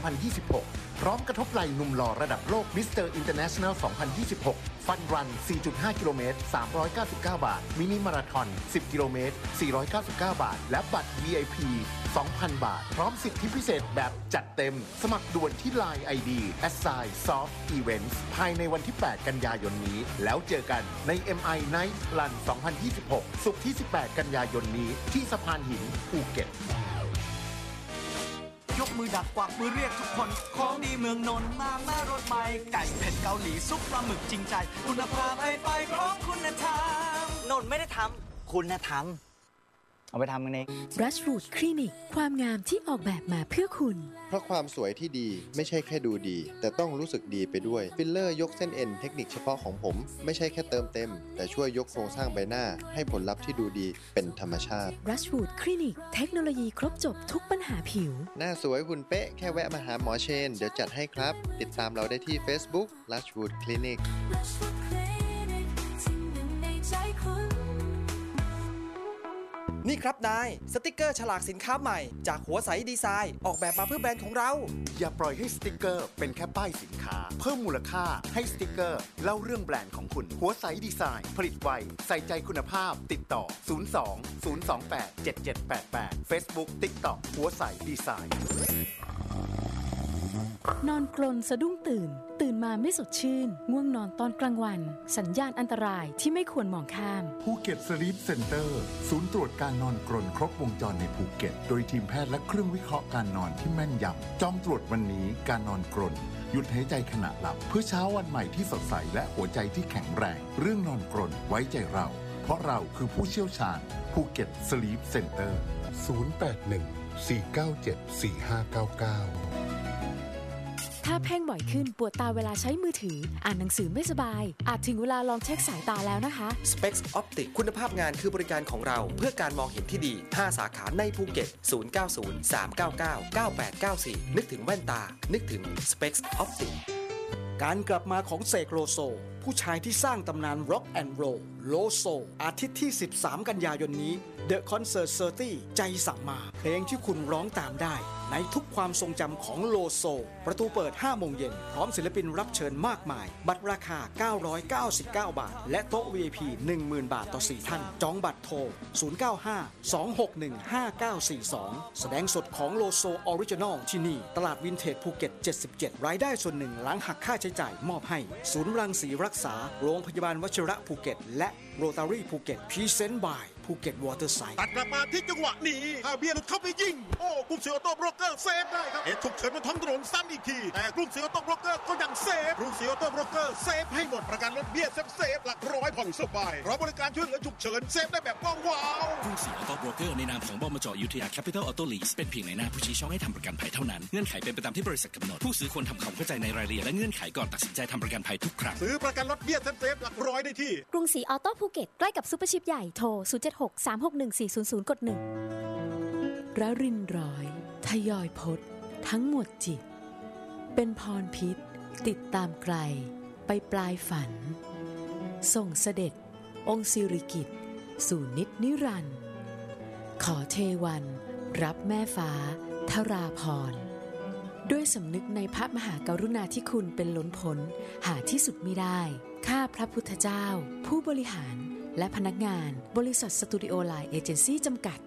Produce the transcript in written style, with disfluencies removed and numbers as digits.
2026 พร้อมกระทบไหล่หนุ่มหล่อระดับโลกมิสเตอร์อินเตอร์เนชั่นแนล 2026 ฟันรัน 4.5 กิโลเมตร 399 บาท มินิมาราธอน 10 กิโลเมตร 499 บาท และบัตร VIP 2,000 บาท พร้อมสิทธิพิเศษแบบจัดเต็ม สมัครด่วนที่ Line ID @soft events ภายในวันที่ 8 กันยายนนี้ แล้วเจอกันใน MI Night Run 2026 ศุกร์ที่ 18 กันยายนนี้ที่สะพานหินภูเก็ตยกมือดักกวักมือเรียกทุกคนของดีเมืองนนท์มารถใหม่ไก่เผ็ดเกาหลีซุปปลาหมึกจริงใจคุณภาพให้ไปพร้อมคุณธรรมนนท์ไม่ได้ทำคุณธรรมเอาไปทำกันเอง Brushwood Clinic ความงามที่ออกแบบมาเพื่อคุณเพราะความสวยที่ดีไม่ใช่แค่ดูดีแต่ต้องรู้สึกดีไปด้วยฟิลเลอร์ยกเส้นเอ็นเทคนิคเฉพาะของผมไม่ใช่แค่เติมเต็มแต่ช่วยยกโครงสร้างใบหน้าให้ผลลัพธ์ที่ดูดีเป็นธรรมชาติ Brushwood Clinic เทคโนโลยีครบจบทุกปัญหาผิวหน้าสวยหุ่นเป๊ะแค่แวะมาหาหมอเชนเดี๋ยวจัดให้ครับติดตามเราได้ที่ Facebook Brushwood Clinic นี่ครับนายสติกเกอร์ฉลากสินค้าใหม่จากหัวใสดีไซน์ออกแบบมาเพื่อแบรนด์ของเราอย่าปล่อยให้สติกเกอร์เป็นแค่ป้ายสินค้าเพิ่มมูลค่าให้สติกเกอร์เล่าเรื่องแบรนด์ของคุณหัวใสดีไซน์ผลิตไวใส่ใจคุณภาพติดต่อ02-028-7788 Facebook TikTok หัวใสดีไซน์นอนกรนสะดุ้งตื่นมาไม่สดชื่นง่วงนอนตอนกลางวันสัญญาณอันตรายที่ไม่ควรมองข้ามภูเก็ตสลีปเซ็นเตอร์ศูนย์ตรวจการนอนกรนครบวงจรในภูเก็ตโดยทีมแพทย์และเครื่องวิเคราะห์การนอนที่แม่นยำจองตรวจวันนี้การนอนกรนหยุดหายใจขณะหลับเพื่อเช้าวันใหม่ที่สดใสและหัวใจที่แข็งแรงเรื่องนอนกรนไว้ใจเราเพราะเราคือผู้เชี่ยวชาญภูเก็ตสลีปเซ็นเตอร์0814974599 ถ้าเพ่งบ่อยขึ้นปวดตาเวลาใช้มือถืออ่านหนังสือไม่สบายอาจถึงเวลาลองเช็คสายตาแล้วนะคะ Specs Optic คุณภาพงานคือบริการของเราเพื่อการมองเห็นที่ดี5สาขาในภูเก็ต0903999894นึกถึงแว่นตานึกถึง Specs Optic การกลับมาของเสกโลโซผู้ชายที่สร้างตำนาน Rock and Roll โลโซอาทิตย์ที่13กันยายนนี้ The Concert 30ใจสั่งมาเพลงที่คุณร้องตามได้ในทุกความทรงจำของโลโซประตูเปิด 5 โมงเย็นพร้อมศิลปินรับเชิญมากมายบัตรราคา999 บาทและโต๊ะ VIP 10,000 บาทต่อ4ท่านจองบัตรโทร0952615942แสดงสดของโลโซออริจินอลที่นี่ตลาดวินเทจภูเก็ต77รายได้ส่วนหนึ่งหลังหักค่าใช้จ่ายมอบให้ศูนย์รังสีรักษาโรงพยาบาลวชิระภูเก็ตและโรตารี่ภูเก็ตพรีเซนต์บายภูเก็ตวอเตอร์ไซด์ตัดกลับมาที่จังหวะนี้ถ้าเบียร์หลุดเข้าไปยิงโอ้กลุ่มเสือโต้โบรกเกอร์เซฟได้ครับเหตุฉุกเฉินบนท้องถนนซ้ำอีกทีแต่กลุ่มเสือโต้โบรกเกอร์ก็ยังเซฟกลุ่มเสือโต้โบรกเกอร์เซฟให้หมดประกันรถเบี้ยเซฟหลักร้อยผ่อนสบายเพราะบริการช่วยเหลือฉุกเฉินเซฟได้แบบว้าวกรุงศรีออโต้โบรกเกอร์ในนามของบมจ.อยุธยาแคปิตอลออโต้ลีสเป็นเพียงในหน้าผู้ชี้ช่องให้ทำประกันภัยเท่านั้นเงื่อนไขเป็นไปตามที่บริษัทกำหนดผู้ซื้อควรทำความเข้าใจในรายละเอียดและเงื่อนไขก่อนตัดสินใจทำประกันภัยทุกครั้งซื้อประกันรถเบี้ยเซฟหลักร้อยได้ที่กรุงศรีออโต้ภูเก็ตใกล้กับซุปเปอร์ชิปใหญ่โทร076-361-400 กด 1ระรินร้อยทยอยพจน์ทั้งหมดจิตเป็นพรพิษติดตามไกลไปปลายฝันส่งเสด็จองค์สิริกิติ์สู่นิจนิรันดร์ขอเทวันรับแม่ฟ้าทราพรด้วยสำนึกในพระมหากรุณาธิคุณเป็นล้นพ้นหาที่สุดมิได้ข้าพระพุทธเจ้าผู้บริหารและพนักงานบริษัทสตูดิโอไลน์เอเจนซี่จำกัด